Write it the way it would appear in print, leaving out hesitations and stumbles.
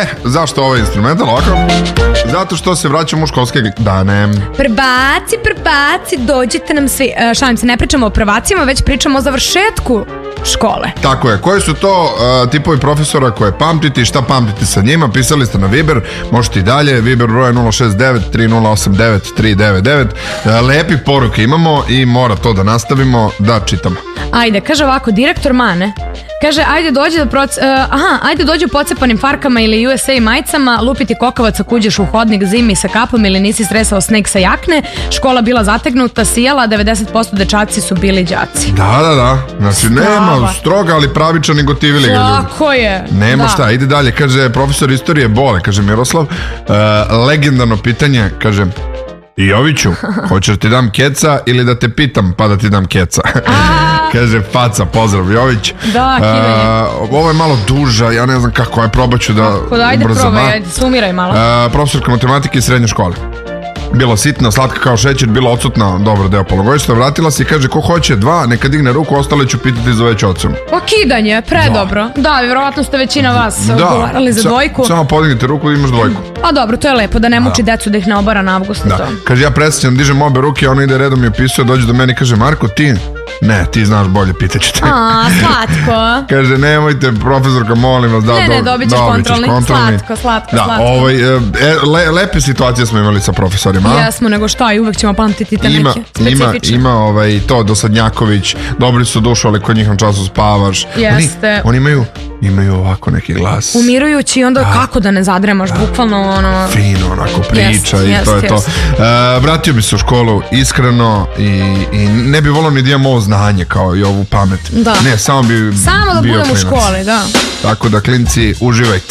Zašto ovaj instrumental ovako? Zato što se vraćamo u školske dane. Prvaci, dođite nam svi. Šalim se, ne pričamo o prvacima, već pričamo o završetku škole. Tako je, koji su to tipovi profesora koje pamtiti i šta pamtiti sa njima? Pisali ste na Viber, možete i dalje. Viber broj 069 3089 399. Lepi poruke imamo i mora to da nastavimo da čitamo. Ajde, kaže ovako, direktor Mane. Kaže, ajde dođi u pocepanim farkama ili USA majicama, lupiti kokavac ako uđeš u hodnik zimi sa kapom ili nisi sresao sneg sa jakne, škola bila zategnuta, sijala, 90% dečaci su bili đaci. Da. Znači, nema stroga, ali pravičan i gotivili ga ljudi. Tako je. Nema šta, ide dalje. Kaže, profesor istorije Bole, kaže Miroslav, legendarno pitanje, kaže, Joviću, hoćeš ti dam keca ili da te pitam pa da ti dam keca? Kaže Faca, pozdrav Jović. Da, kidanje. Ovo je malo duža, ja ne znam kako, probaću da ajde ubrzam. Probaj, ajde, sumiraj malo. Profesorka matematike iz srednje škole. Bila sitna, slatka kao šećer, bila odsutna dobar deo polugodišta, vratila se i kaže ko hoće 2, neka digne ruku, ostale ću pitati za veću ocenu. Kidanje, predobro. Da, vjerovatno ste većina vas odgovarali za dvojku. Samo podignite ruku i imaš dvojku. A dobro, to je lepo, da ne muči decu da ih ne obara na avgustu. Da. Kaže, ja presjećam, dižem obe ruke, ona ide redom i upisuje, dođe do mene i kaže, Marko, ti? Ne, ti znaš bolje, pitaću te. Slatko. Kaže, nemojte, profesorka, molim vas, Ne, dobit ćeš kontrolni. Slatko. Lepe situacije smo imali sa profesorima. Jesmo, nego šta, i uvek ćemo pamtiti te neke specifične. Ima to, Dosadnjaković, dobri su dušu, ali kod njih na času spavaš. Jeste. Oni imaju ovako neki glas. Umirujući, onda kako da ne zadremaš, bukvalno ono... Fino, onako priča i to je to. Vratio bi se u školu iskreno i ne bi volio ni da imam ovo znanje kao i ovu pamet. Da. Ne, samo bi da bio budem u klinac. školi, da. Tako da, klinci, uživajte.